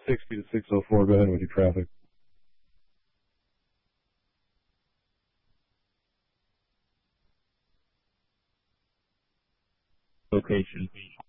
60 to 604, go ahead with your traffic. Location.